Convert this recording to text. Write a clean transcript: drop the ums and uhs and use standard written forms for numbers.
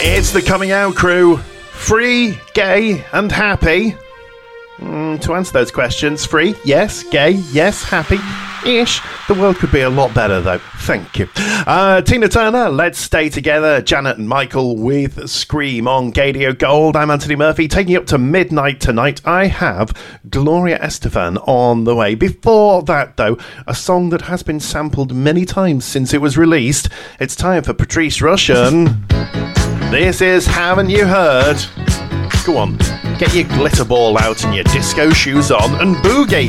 It's the Coming Out Crew. Free, gay, and happy. To answer those questions, free, yes. Gay, yes. Happy-ish. The world could be a lot better, though. Thank you. Tina Turner, Let's Stay Together. Janet and Michael with Scream on Gadio Gold. I'm Anthony Murphy, taking you up to midnight tonight. I have Gloria Estefan on the way. Before that, though, a song that has been sampled many times since it was released. It's time for Patrice Rushen. This is Haven't You Heard? Go on, get your glitter ball out and your disco shoes on and boogie.